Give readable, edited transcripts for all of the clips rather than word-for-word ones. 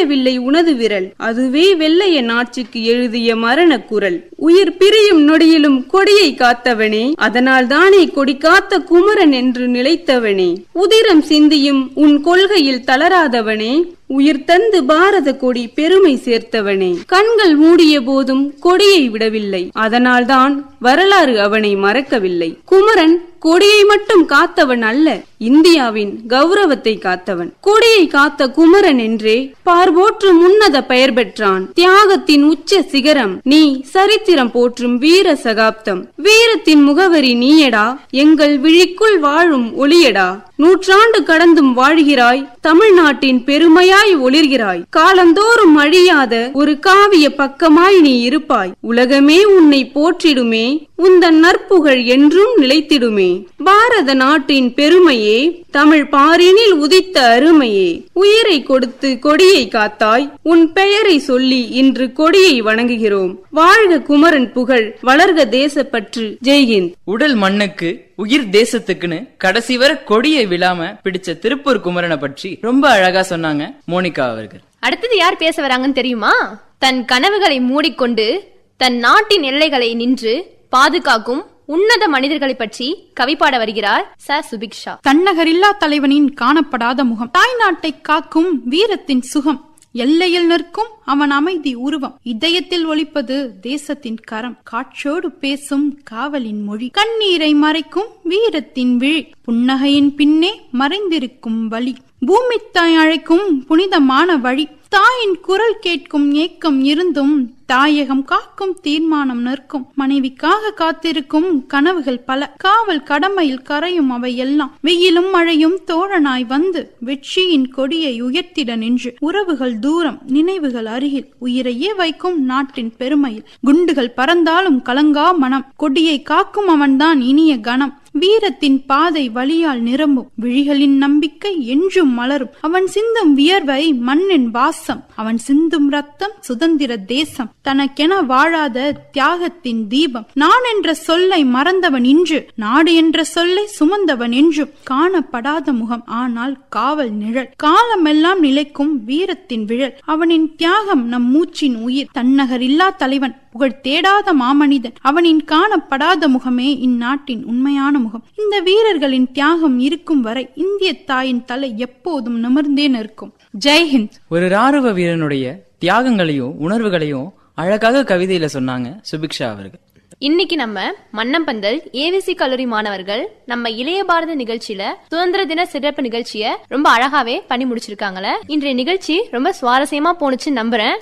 வெல்லவில்லை உனது விரல், அதுவே வெள்ளைய நாட்சிக்கு எழுதிய மரண குரல். உயிர் பிரியும் நொடியிலும் கொடியை காத்தவனே, அதனால் தானே கொடி காத்த குமரன் என்று நிலைத்தவனே. உதிரம் சிந்தியும் உன் கொள்கையில் தளராதவனே, உயிர் தந்து பாரத கொடி பெருமை சேர்த்தவனே. கண்கள் மூடிய போதும் கொடியை விடவில்லை, அதனால்தான் வரலாறு அவனை மறக்கவில்லை. குமரன் கொடியை மட்டும் காத்தவன் அல்ல, இந்தியாவின் கௌரவத்தை காத்தவன். கொடியை காத்த குமரன் என்றே பார்போற்றும் உன்னத பெயர் பெற்றான். தியாகத்தின் உச்ச சிகரம் நீ, சரித்திரம் போற்றும் வீர சகாப்தம். வீரத்தின் முகவரி நீயடா, எங்கள் விழிக்குள் வாழும் ஒளியடா. நூற்றாண்டு கடந்தும் வாழ்கிறாய், தமிழ்நாட்டின் பெருமையாய் ஒளிர்கிறாய். காலந்தோறும் அழியாத ஒரு காவிய பக்கமாய் நீ இருப்பாய். உலகமே உன்னை போற்றிடுமே, உந்தன் நற்புகழ் என்றும் நிலைத்திடுமே. பாரத நாட்டின் பெருமையே, தமிழ் பாரினில் உதித்த அருமையே. உயிரை கொடுத்து கொடியை காத்தாய், உன் பெயரை சொல்லி இன்று கொடியை வணங்குகிறோம். வாழ்க குமரன் புகழ், வளர்க தேசப்பற்று. ஜெய்ஹிந்த். உடல் மண்ணுக்கு உயிர் தேசத்துக்குன்னு கடைசி வரை கொடியை விழாம பிடிச்ச திருப்பூர் குமரனை பற்றி ரொம்ப அழகா சொன்னாங்க மோனிகா அவர்கள். அடுத்தது யார் பேச வராங்கன்னு தெரியுமா? தன் கனவுகளை மூடிக்கொண்டு தன் நாட்டின் எல்லைகளை நின்று பாதுகாக்கும் உன்னத மனிதர்களை பற்றி கவிப்பாட வருகிறார் ச. சுபிக்ஷா. தன்னகரில்லா தலைவனின் காணப்படாத முகம், தாய் நாட்டை காக்கும் வீரத்தின் சுகம், எல்லையில் நிற்கும் அவன் அமைதி உருவம், இதயத்தில் ஒலிப்பது தேசத்தின் கரம், காற்றோடு பேசும் காவலின் மொழி, கண்ணீரை மறைக்கும் வீரத்தின் விழி, புன்னகையின் பின்னே மறைந்திருக்கும் வழி, பூமி தாய் அழைக்கும் புனிதமான வழி, தாயின் குரல் கேட்கும் ஏக்கம் இருந்தும் தாயகம் காக்கும் தீர்மானம் நிற்கும், மனைவிக்காக காத்திருக்கும் கனவுகள் பல, காவல் கடமையில் கரையும் அவை எல்லாம், வெயிலும் மழையும் தோழனாய் வந்து வெற்றியின் கொடியை உயர்த்திட நின்று, உறவுகள் தூரம் நினைவுகள் அருகில், உயிரையே வைக்கும் நாட்டின் பெருமையில், குண்டுகள் பறந்தாலும் கலங்கா மனம், கொடியை காக்கும் அவன்தான் இனிய கணம், வீரத்தின் பாதை வழியால் நிரம்பும், விழிகளின் நம்பிக்கை என்றும் மலரும், அவன் சிந்தும் வியர்வை மண்ணின் வாசம், அவன் சிந்தும் ரத்தம் சுதந்திர தேசம், தனக்கென வாழாத தியாகத்தின் தீபம், நான் என்ற சொல்லை மறந்தவன் இன்று, நாடு என்ற சொல்லை சுமந்தவன் என்றும் காணப்படாத முகம், ஆனால் காவல் நிழல், காலமெல்லாம் நிலைக்கும் வீரத்தின் விழல், அவனின் தியாகம் நம் மூச்சின் உயிர், தன்னகர் இல்லா தலைவன், புகழ் தேடாத மாமனிதன், அவனின் காணப்படாத முகமே இந்நாட்டின் உண்மையான முகம். இந்த வீரர்களின் தியாகம் இருக்கும் வரை இந்திய தாயின் தலை எப்போதும் நிமிர்ந்தே நிற்கும். ஜெய்ஹிந்த். ஒரு ராணுவ வீரனுடைய தியாகங்களையும் உணர்வுகளையும் அழகாக கவிதையில சொன்னாங்க சுபிக்ஷா அவர்கள். இன்னைக்கு நம்ம மன்னம்பந்தல் ஏவிசி கல்லூரி மாணவர்கள் நம்ம இளைய பாரத நிகழ்ச்சியில சுதந்திர தின சிறப்பு நிகழ்ச்சிய ரொம்ப அழகாவே பண்ணி முடிச்சிருக்காங்களே. இன்றைய நிகழ்ச்சி ரொம்ப சுவாரஸ்யமா போனுச்சு நம்புறேன்.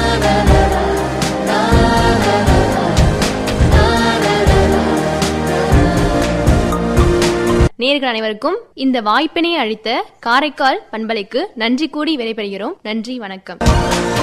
நேயர்கள் அனைவருக்கும் இந்த வாய்ப்பினை அளித்த காரைக்கால் பண்பலைக்கு நன்றி கூடி விடைபெறுகிறோம். நன்றி, வணக்கம்.